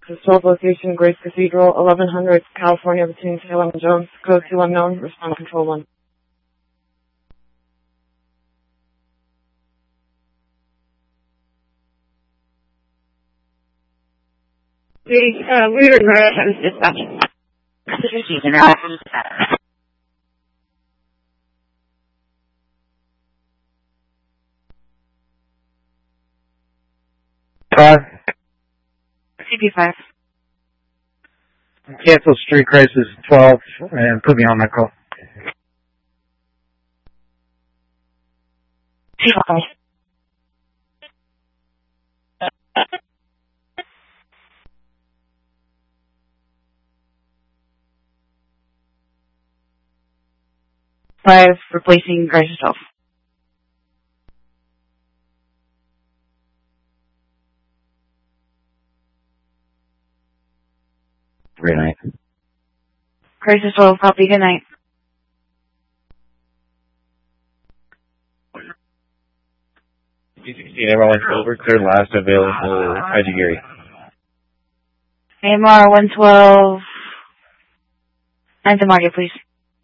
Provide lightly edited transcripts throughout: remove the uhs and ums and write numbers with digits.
Historic location, Grace Cathedral, 1100 California, between Salem and Jones. Code 2 unknown. Respond control 1. We were in dispatch. CP5. Cancel Street Crisis 12 and put me on that call. CP5. Replacing Crisis 12. Good night. Crisis 12, copy, good night. G16, everyone over, clear last available IG Gary. AMR 112. 9th Market, please.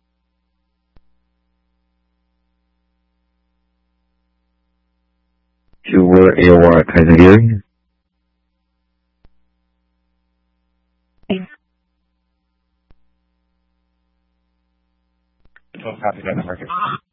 To where AOR Kaiser Gary? Oh, copy that, Market.